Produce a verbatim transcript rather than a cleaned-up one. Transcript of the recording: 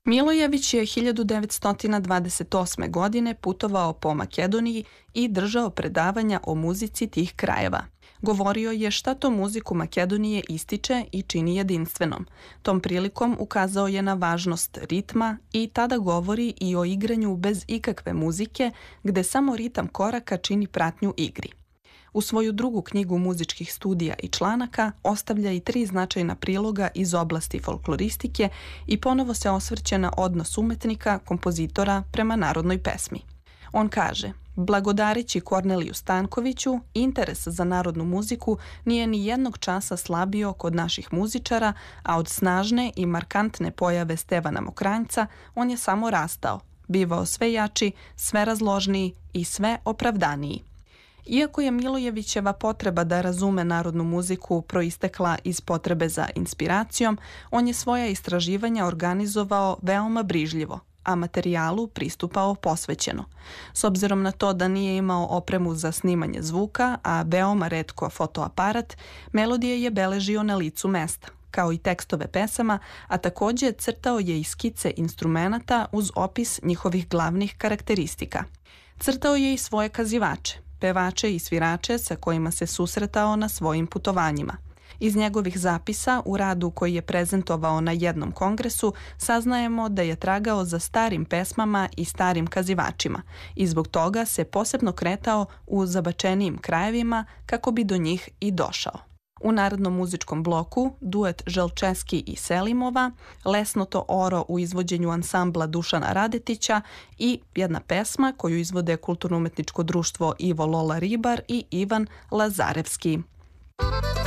Milojević je hiljadu devetsto dvadeset osme. godine putovao po Makedoniji i držao predavanja o muzici tih krajeva. Govorio je šta to muziku Makedonije ističe i čini jedinstvenom. Tom prilikom ukazao je na važnost ritma i tada govori i o igranju bez ikakve muzike, gde samo ritam koraka čini pratnju igri. U svoju drugu knjigu muzičkih studija i članaka ostavlja i tri značajna priloga iz oblasti folkloristike i ponovo se osvrće na odnos umetnika, kompozitora prema narodnoj pesmi. On kaže: blagodareći Korneliju Stankoviću, interes za narodnu muziku nije ni jednog časa slabio kod naših muzičara, a od snažne i markantne pojave Stevana Mokranjca on je samo rastao, bivao sve jači, sve razložniji i sve opravdaniji. Iako je Milojevićeva potreba da razume narodnu muziku proistekla iz potrebe za inspiracijom, on je svoja istraživanja organizovao veoma brižljivo, a materijalu pristupao posvećeno. S obzirom na to da nije imao opremu za snimanje zvuka, a veoma retko fotoaparat, melodije je beležio na licu mesta, kao i tekstove pesama, a takođe crtao je i skice instrumenata uz opis njihovih glavnih karakteristika. Crtao je i svoje kazivače, pevače i svirače sa kojima se susretao na svojim putovanjima. Iz njegovih zapisa u radu koji je prezentovao na jednom kongresu saznajemo da je tragao za starim pesmama i starim kazivačima i zbog toga se posebno kretao u zabačenijim krajevima kako bi do njih i došao. U narodnom muzičkom bloku duet Želčeski i Selimova, Lesnoto oro u izvođenju ansambla Dušana Radetića i jedna pesma koju izvode Kulturno-umetničko društvo Ivo Lola Ribar i Ivan Lazarevski.